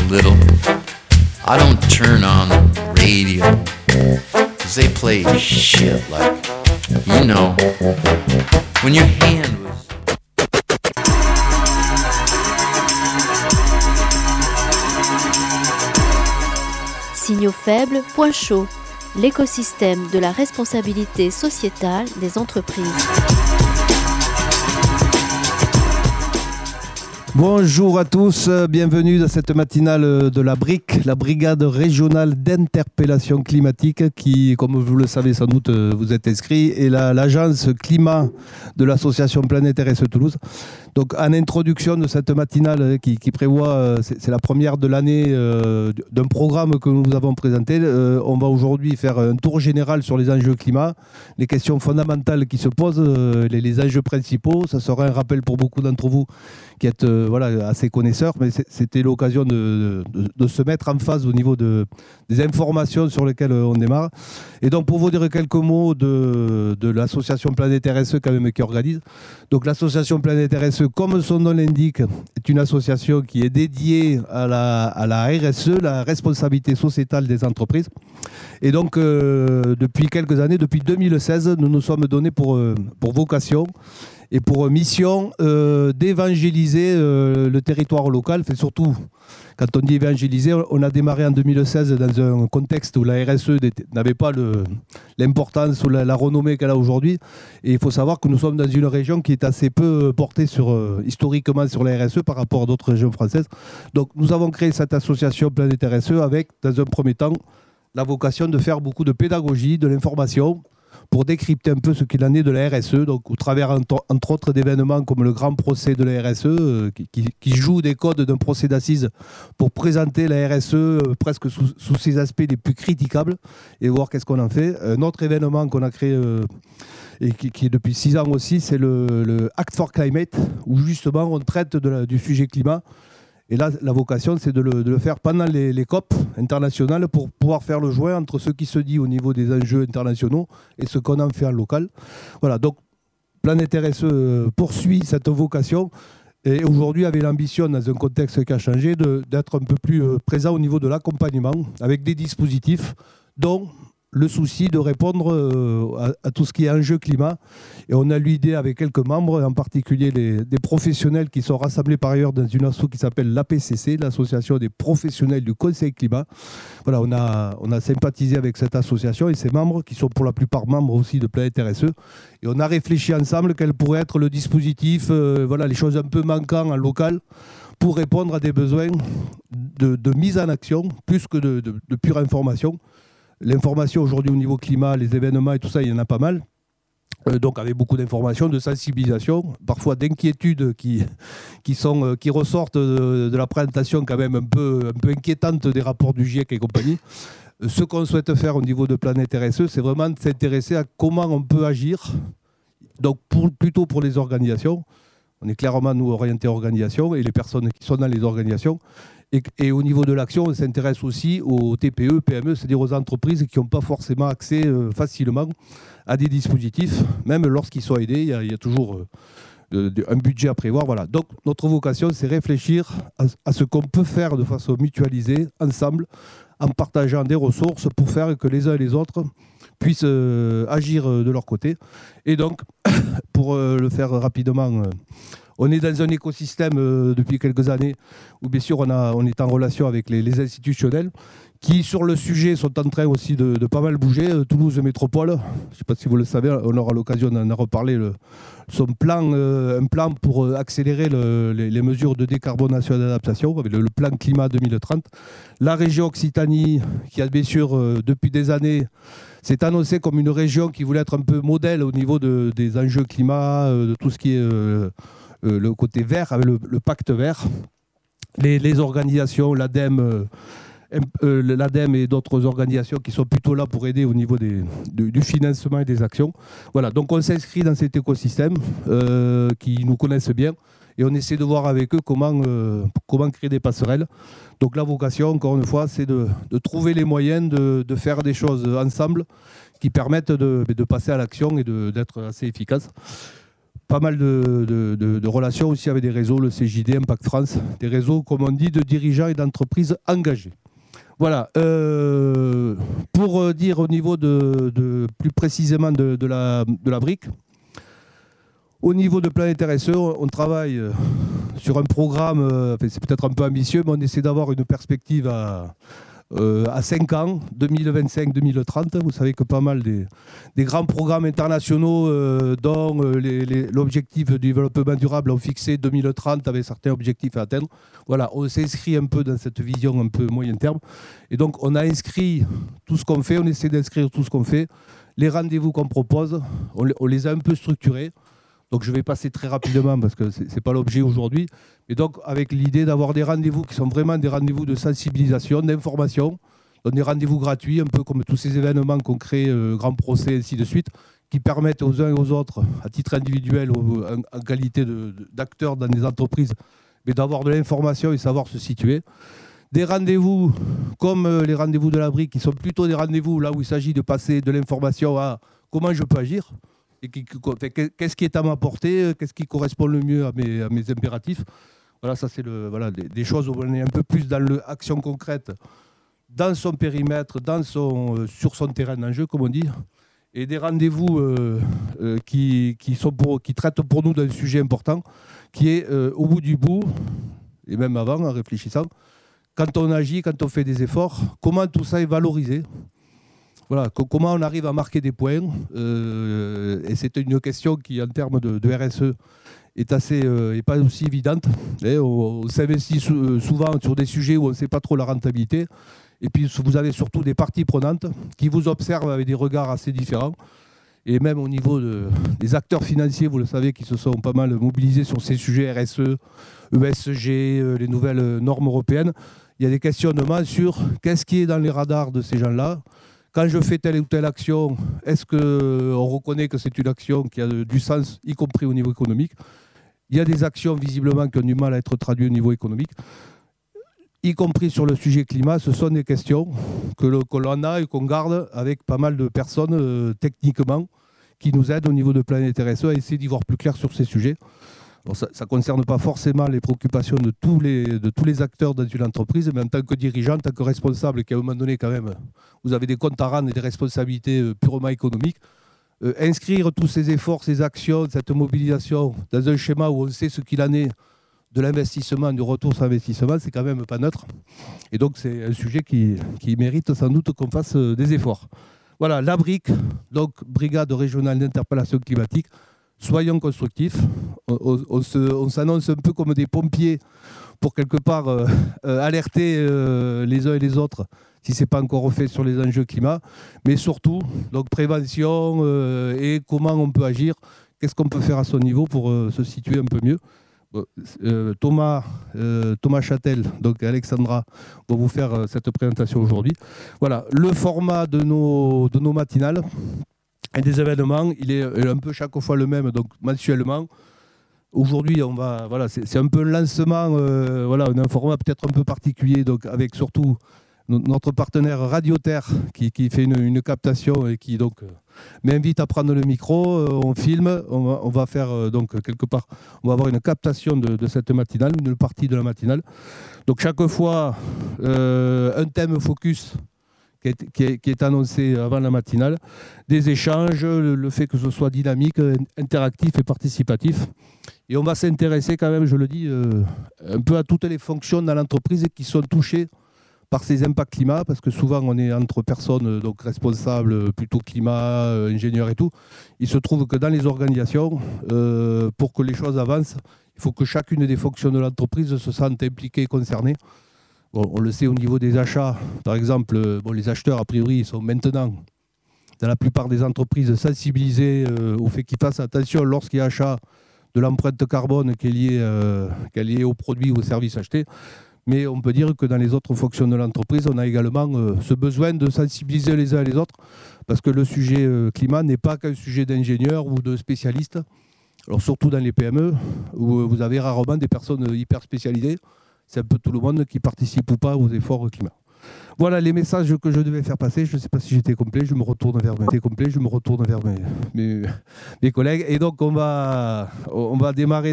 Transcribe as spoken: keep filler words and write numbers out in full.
little, I don't turn on the radio, 'cause they play shit like, you know, when your hand was... Signaux faibles, point chaud, l'écosystème de la responsabilité sociétale des entreprises. Bonjour à tous, bienvenue dans cette matinale de la B R I C, la Brigade régionale d'interpellation climatique qui, comme vous le savez sans doute, vous êtes inscrit, est la, l'agence climat de l'association Planète R S E Toulouse. Donc en introduction de cette matinale qui, qui prévoit, c'est, c'est la première de l'année euh, d'un programme que nous avons présenté, euh, on va aujourd'hui faire un tour général sur les enjeux climat, les questions fondamentales qui se posent, euh, les, les enjeux principaux. Ça sera un rappel pour beaucoup d'entre vous qui êtes euh, voilà, assez connaisseurs, mais c'était l'occasion de, de, de se mettre en phase au niveau de, des informations sur lesquelles on démarre. Et donc pour vous dire quelques mots de, de l'association Planète R S E quand même qui organise. Donc l'association Planète R S E, comme son nom l'indique, est une association qui est dédiée à la, à la R S E, la responsabilité sociétale des entreprises. Et donc euh, depuis quelques années, depuis deux mille seize, nous nous sommes donnés pour, euh, pour vocation et pour mission euh, d'évangéliser euh, le territoire local. Fait surtout, quand on dit évangéliser, on a démarré en deux mille seize dans un contexte où la R S E n'avait pas le, l'importance ou la, la renommée qu'elle a aujourd'hui. Et il faut savoir que nous sommes dans une région qui est assez peu portée sur, euh, historiquement sur la R S E par rapport à d'autres régions françaises. Donc nous avons créé cette association Planète R S E avec, dans un premier temps, la vocation de faire beaucoup de pédagogie, de l'information, pour décrypter un peu ce qu'il en est de la R S E, donc au travers entre, entre autres d'événements comme le grand procès de la R S E, euh, qui, qui, qui joue des codes d'un procès d'assises pour présenter la R S E euh, presque sous, sous ses aspects les plus critiquables et voir qu'est-ce qu'on en fait. Un autre événement qu'on a créé euh, et qui, qui est depuis six ans aussi, c'est le, le Act for Climate, où justement on traite de la, du sujet climat. Et là, la vocation, c'est de le, de le faire pendant les, les C O P internationales pour pouvoir faire le joint entre ce qui se dit au niveau des enjeux internationaux et ce qu'on en fait en local. Voilà, donc Planète R S E poursuit cette vocation et aujourd'hui avait l'ambition, dans un contexte qui a changé, de, d'être un peu plus présent au niveau de l'accompagnement avec des dispositifs dont le souci de répondre à, à tout ce qui est enjeu climat. Et on a l'idée avec quelques membres, en particulier les, des professionnels qui sont rassemblés par ailleurs dans une asso qui s'appelle l'A P C C, l'association des professionnels du Conseil climat. Voilà, on a, on a sympathisé avec cette association et ses membres, qui sont pour la plupart membres aussi de Planète R S E. Et on a réfléchi ensemble quel pourrait être le dispositif, euh, voilà, les choses un peu manquantes en local, pour répondre à des besoins de, de mise en action, plus que de, de, de pure information. L'information aujourd'hui au niveau climat, les événements et tout ça, il y en a pas mal. Euh, donc avec beaucoup d'informations, de sensibilisation, parfois d'inquiétudes qui, qui, sont, euh, qui ressortent de, de la présentation quand même un peu, un peu inquiétante des rapports du GIEC et compagnie. Euh, ce qu'on souhaite faire au niveau de Planète R S E, c'est vraiment de s'intéresser à comment on peut agir, donc pour, plutôt pour les organisations. On est clairement, nous, orientés organisation et les personnes qui sont dans les organisations. Et, et au niveau de l'action, on s'intéresse aussi aux T P E, P M E, c'est-à-dire aux entreprises qui n'ont pas forcément accès euh, facilement à des dispositifs. Même lorsqu'ils sont aidés, il y a, il y a toujours euh, un budget à prévoir. Voilà. Donc notre vocation, c'est réfléchir à, à ce qu'on peut faire de façon mutualisée, ensemble, en partageant des ressources pour faire que les uns et les autres puissent euh, agir de leur côté. Et donc, pour euh, le faire rapidement... Euh, On est dans un écosystème euh, depuis quelques années où, bien sûr, on, a, on est en relation avec les, les institutionnels qui, sur le sujet, sont en train aussi de, de pas mal bouger. Euh, Toulouse Métropole, je ne sais pas si vous le savez, on aura l'occasion d'en reparler, le, son plan, euh, un plan pour accélérer le, les, les mesures de décarbonation et d'adaptation, avec le, le plan climat deux mille trente. La région Occitanie, qui a bien sûr, euh, depuis des années, s'est annoncée comme une région qui voulait être un peu modèle au niveau de, des enjeux climat, euh, de tout ce qui est... Euh, Euh, le côté vert, avec le, le pacte vert, les, les organisations, l'ADEME, euh, euh, l'ADEME et d'autres organisations qui sont plutôt là pour aider au niveau des, du, du financement et des actions. Voilà, donc on s'inscrit dans cet écosystème euh, qui nous connaissent bien et on essaie de voir avec eux comment, euh, comment créer des passerelles. Donc la vocation, encore une fois, c'est de, de trouver les moyens de, de faire des choses ensemble qui permettent de, de passer à l'action et de, d'être assez efficaces. pas mal de, de, de, de relations aussi avec des réseaux, le C J D, Impact France, des réseaux, comme on dit, de dirigeants et d'entreprises engagés. Voilà. Euh, pour dire au niveau de, de plus précisément de, de, la, de la brique, au niveau de Planétaire S E, on travaille sur un programme, enfin, c'est peut-être un peu ambitieux, mais on essaie d'avoir une perspective à, euh, à cinq ans, deux mille vingt-cinq deux mille trente. Vous savez que pas mal des, des grands programmes internationaux, euh, dont les, les, l'objectif du développement durable, ont fixé deux mille trente avec certains objectifs à atteindre. Voilà, on s'inscrit un peu dans cette vision un peu moyen terme. Et donc, on a inscrit tout ce qu'on fait, on essaie d'inscrire tout ce qu'on fait. Les rendez-vous qu'on propose, on, on les a un peu structurés. Donc je vais passer très rapidement parce que ce n'est pas l'objet aujourd'hui. Et donc avec l'idée d'avoir des rendez-vous qui sont vraiment des rendez-vous de sensibilisation, d'information, donc des rendez-vous gratuits, un peu comme tous ces événements qu'on crée, euh, grands procès, ainsi de suite, qui permettent aux uns et aux autres, à titre individuel, ou en, en qualité de, de, d'acteurs dans des entreprises, mais d'avoir de l'information et savoir se situer. Des rendez-vous comme euh, les rendez-vous de la brique, qui sont plutôt des rendez-vous là où il s'agit de passer de l'information à comment je peux agir. Et qui, qu'est-ce qui est à ma portée, qu'est-ce qui correspond le mieux à mes, à mes impératifs. Voilà, ça c'est le, voilà, des, des choses où on est un peu plus dans l'action concrète, dans son périmètre, dans son, euh, sur son terrain d'enjeu, comme on dit. Et des rendez-vous euh, euh, qui, qui, sont pour, qui traitent pour nous d'un sujet important, qui est euh, au bout du bout, et même avant, en réfléchissant, quand on agit, quand on fait des efforts, comment tout ça est valorisé. Voilà, comment on arrive à marquer des points, euh, et c'est une question qui, en termes de, de R S E, est assez, euh, est pas aussi évidente. Et on, on s'investit sou, souvent sur des sujets où on ne sait pas trop la rentabilité, et puis vous avez surtout des parties prenantes qui vous observent avec des regards assez différents, et même au niveau de, des acteurs financiers, vous le savez, qui se sont pas mal mobilisés sur ces sujets R S E, E S G, euh, les nouvelles normes européennes. Il y a des questionnements sur qu'est-ce qui est dans les radars de ces gens-là. Quand je fais telle ou telle action, est-ce qu'on reconnaît que c'est une action qui a du sens, y compris au niveau économique ? Il y a des actions visiblement qui ont du mal à être traduites au niveau économique, y compris sur le sujet climat. Ce sont des questions que, le, que l'on a et qu'on garde avec pas mal de personnes euh, techniquement qui nous aident au niveau de Planétaire S E à essayer d'y voir plus clair sur ces sujets. Alors ça ne concerne pas forcément les préoccupations de tous les, de tous les acteurs dans une entreprise, mais en tant que dirigeant, en tant que responsable, qui à un moment donné, quand même, vous avez des comptes à rendre et des responsabilités purement économiques, euh, inscrire tous ces efforts, ces actions, cette mobilisation dans un schéma où on sait ce qu'il en est de l'investissement, du retour sur investissement, c'est quand même pas neutre. Et donc, c'est un sujet qui, qui mérite sans doute qu'on fasse des efforts. Voilà, la brique, donc Brigade régionale d'interpellation climatique. Soyons constructifs, on, on, on, se, on s'annonce un peu comme des pompiers pour quelque part euh, euh, alerter euh, les uns et les autres si ce n'est pas encore fait sur les enjeux climat, mais surtout donc prévention euh, et comment on peut agir, qu'est-ce qu'on peut faire à son niveau pour euh, se situer un peu mieux. Euh, Thomas, euh, Thomas Châtel, donc Alexandra, vont vous faire euh, cette présentation aujourd'hui. Voilà, le format de nos, de nos matinales. Et des événements, il est un peu chaque fois le même, donc mensuellement. Aujourd'hui, on va, voilà, c'est, c'est un peu un lancement, euh, voilà, un format peut-être un peu particulier, donc avec surtout notre partenaire Radioterre qui, qui fait une, une captation et qui donc euh, m'invite à prendre le micro. Euh, on filme, on va, on va faire euh, donc quelque part, on va avoir une captation de, de cette matinale, une partie de la matinale. Donc chaque fois, euh, un thème focus. Qui est, qui, est, qui est annoncé avant la matinale, des échanges, le, le fait que ce soit dynamique, interactif et participatif. Et on va s'intéresser quand même, je le dis, euh, un peu à toutes les fonctions dans l'entreprise qui sont touchées par ces impacts climat, parce que souvent on est entre personnes donc responsables, plutôt climat, euh, ingénieurs et tout. Il se trouve que dans les organisations, euh, pour que les choses avancent, il faut que chacune des fonctions de l'entreprise se sente impliquée et concernée. Bon, on le sait au niveau des achats, par exemple, bon, les acheteurs, a priori, ils sont maintenant, dans la plupart des entreprises, sensibilisés euh, au fait qu'ils fassent attention lorsqu'il y a achat de l'empreinte carbone qui est liée, euh, qui est liée aux produits ou aux services achetés. Mais on peut dire que dans les autres fonctions de l'entreprise, on a également euh, ce besoin de sensibiliser les uns et les autres, parce que le sujet euh, climat n'est pas qu'un sujet d'ingénieurs ou de spécialistes. Alors surtout dans les P M E, où vous avez rarement des personnes hyper spécialisées. C'est un peu tout le monde qui participe ou pas aux efforts climat. Voilà les messages que je devais faire passer. Je ne sais pas si j'étais complet. Je me retourne vers mes, complet, je me retourne vers mes, mes, mes collègues. Et donc, on va, on va démarrer